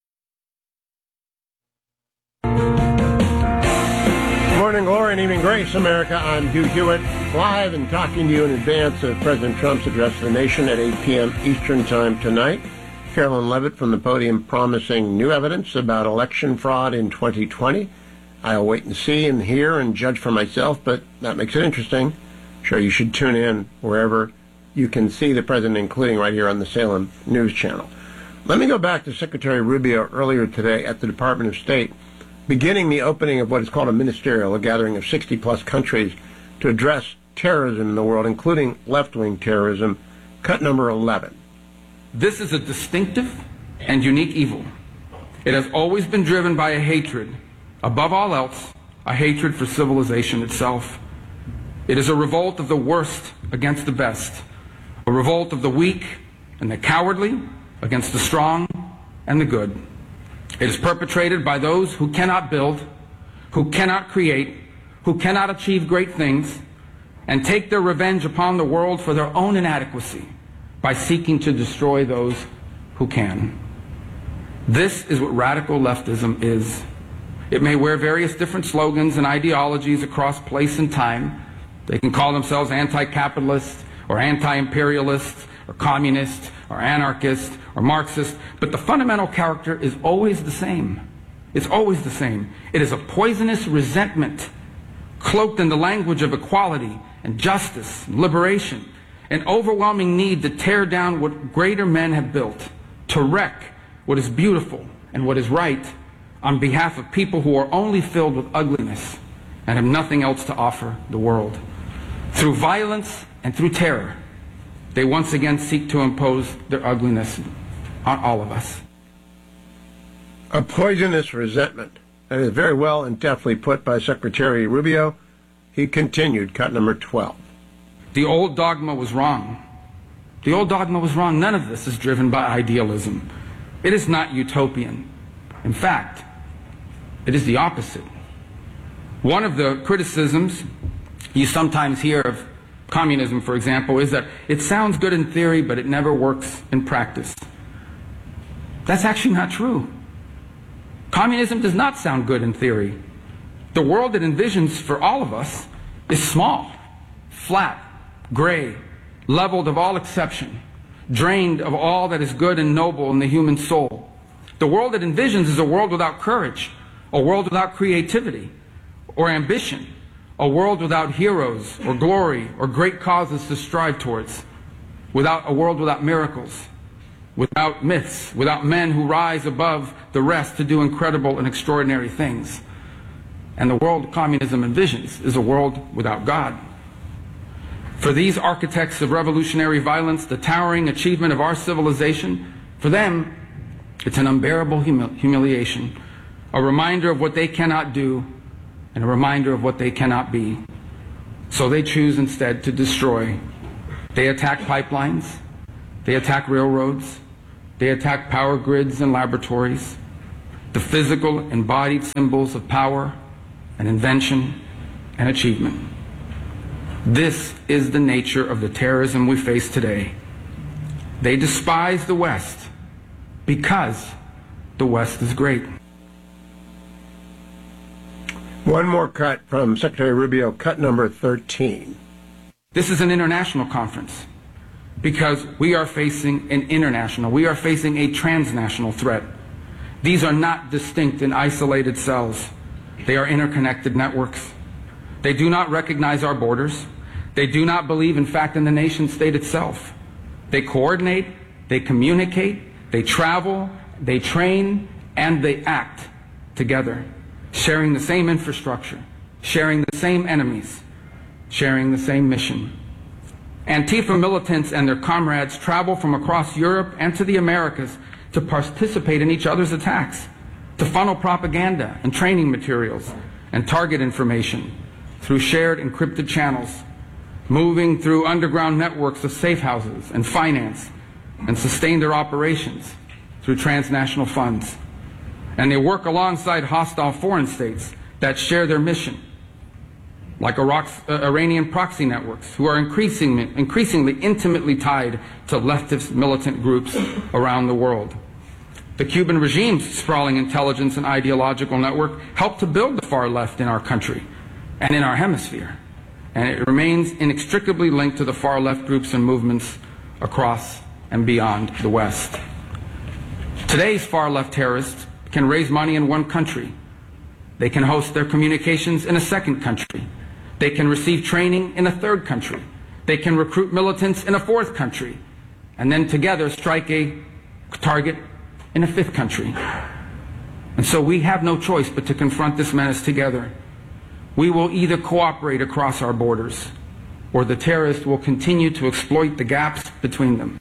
Speaker 5: Morning glory and evening grace, America. I'm Hugh Hewitt, live and talking to you in advance of President Trump's address to the nation at 8 p.m. Eastern Time tonight. Carolyn Levitt from the podium promising new evidence about election fraud in 2020. I'll wait and see and hear and judge for myself, but that makes it interesting. Sure, you should tune in wherever you can see the president, including right here on the Salem News Channel. Let me go back to Secretary Rubio earlier today at the Department of State, beginning the opening of what is called a ministerial, a gathering of 60-plus countries to address terrorism in the world, including left-wing terrorism, cut number 11.
Speaker 1: This is a distinctive and unique evil. It has always been driven by a hatred, above all else, a hatred for civilization itself. It is a revolt of the worst against the best, a revolt of the weak and the cowardly against the strong and the good. It is perpetrated by those who cannot build, who cannot create, who cannot achieve great things, and take their revenge upon the world for their own inadequacy by seeking to destroy those who can. This is what radical leftism is. It may wear various different slogans and ideologies across place and time. They can call themselves anti-capitalist or anti-imperialist or communist or anarchist or Marxist, but the fundamental character is always the same. It's always the same. It is a poisonous resentment cloaked in the language of equality and justice and liberation, an overwhelming need to tear down what greater men have built, to wreck what is beautiful and what is right on behalf of people who are only filled with ugliness and have nothing else to offer the world. Through violence and through terror, they once again seek to impose their ugliness on all of us.
Speaker 5: A poisonous resentment. That is very well and deftly put by Secretary Rubio. He continued, cut number 12.
Speaker 1: The old dogma was wrong. The old dogma was wrong. None of this is driven by idealism. It is not utopian. In fact, it is the opposite. One of the criticisms you sometimes hear of communism, for example, is that it sounds good in theory, but it never works in practice. That's actually not true. Communism does not sound good in theory. The world it envisions for all of us is small, flat, gray, leveled of all exception, drained of all that is good and noble in the human soul. The world it envisions is a world without courage, a world without creativity or ambition, a world without heroes or glory or great causes to strive towards, a world without miracles, without myths, without men who rise above the rest to do incredible and extraordinary things. And the world communism envisions is a world without God. For these architects of revolutionary violence, the towering achievement of our civilization, for them, it's an unbearable humiliation, a reminder of what they cannot do, and a reminder of what they cannot be. So they choose instead to destroy. They attack pipelines, they attack railroads, they attack power grids and laboratories, the physical embodied symbols of power and invention and achievement. This is the nature of the terrorism we face today. They despise the West because the West is great.
Speaker 5: One more cut from Secretary Rubio, cut number 13.
Speaker 1: This is an international conference because we are facing a transnational threat. These are not distinct and isolated cells. They are interconnected networks. They do not recognize our borders. They do not believe, in fact, in the nation state itself. They coordinate, they communicate, they travel, they train, and they act together, sharing the same infrastructure, sharing the same enemies, sharing the same mission. Antifa militants and their comrades travel from across Europe and to the Americas to participate in each other's attacks, to funnel propaganda and training materials and target information through shared encrypted channels, moving through underground networks of safe houses and finance, and sustain their operations through transnational funds. And they work alongside hostile foreign states that share their mission, like Iranian proxy networks, who are increasingly intimately tied to leftist militant groups around the world. The Cuban regime's sprawling intelligence and ideological network helped to build the far left in our country and in our hemisphere, and it remains inextricably linked to the far left groups and movements across and beyond the West. Today's far left terrorists can raise money in one country. They can host their communications in a second country. They can receive training in a third country. They can recruit militants in a fourth country, and then together strike a target in a fifth country. And so we have no choice but to confront this menace together. We will either cooperate across our borders, or the terrorists will continue to exploit the gaps between them.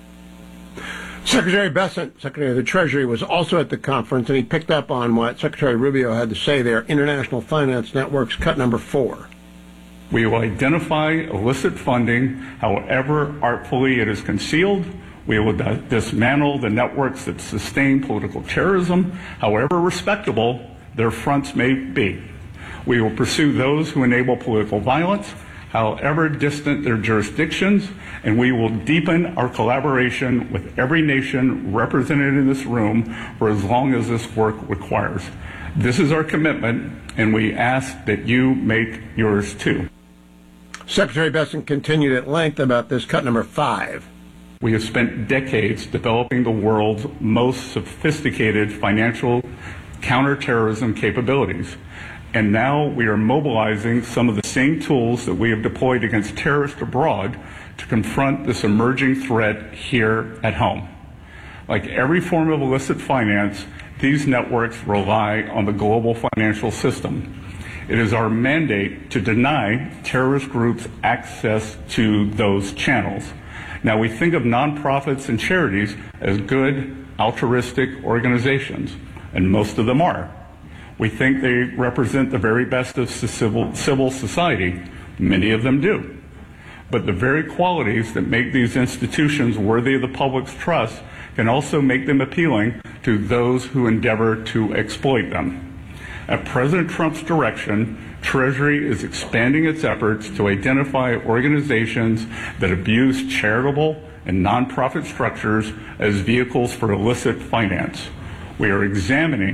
Speaker 5: Secretary Bessent, Secretary of the Treasury, was also at the conference, and he picked up on what Secretary Rubio had to say there. International finance networks, cut number 4.
Speaker 3: We will identify illicit funding, however artfully it is concealed. We will dismantle the networks that sustain political terrorism, however respectable their fronts may be. We will pursue those who enable political violence, however distant their jurisdictions, and we will deepen our collaboration with every nation represented in this room for as long as this work requires. This is our commitment, and we ask that you make yours too.
Speaker 5: Secretary Bessent continued at length about this, cut number 5.
Speaker 3: We have spent decades developing the world's most sophisticated financial counterterrorism capabilities. And now we are mobilizing some of the same tools that we have deployed against terrorists abroad to confront this emerging threat here at home. Like every form of illicit finance, these networks rely on the global financial system. It is our mandate to deny terrorist groups access to those channels. Now, we think of nonprofits and charities as good, altruistic organizations, and most of them are. We think they represent the very best of civil society. Many of them do. But the very qualities that make these institutions worthy of the public's trust can also make them appealing to those who endeavor to exploit them. At President Trump's direction, Treasury is expanding its efforts to identify organizations that abuse charitable and nonprofit structures as vehicles for illicit finance. We are examining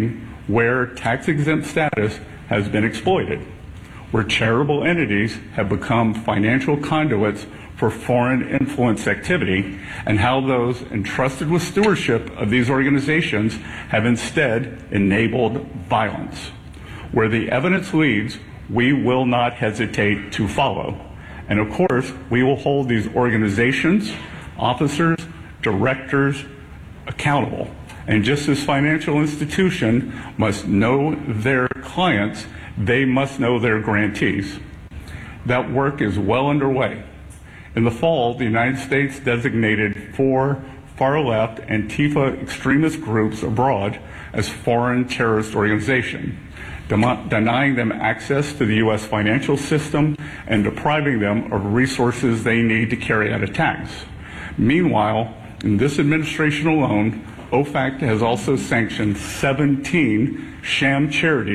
Speaker 3: where tax-exempt status has been exploited, where charitable entities have become financial conduits for foreign influence activity, and how those entrusted with stewardship of these organizations have instead enabled violence. Where the evidence leads, we will not hesitate to follow. And of course, we will hold these organizations, officers, directors accountable. And just as financial institutions must know their clients, they must know their grantees. That work is well underway. In the fall, the United States designated 4 far-left Antifa extremist groups abroad as foreign terrorist organizations, denying them access to the U.S. financial system and depriving them of resources they need to carry out attacks. Meanwhile, in this administration alone, OFAC has also sanctioned 17 sham charities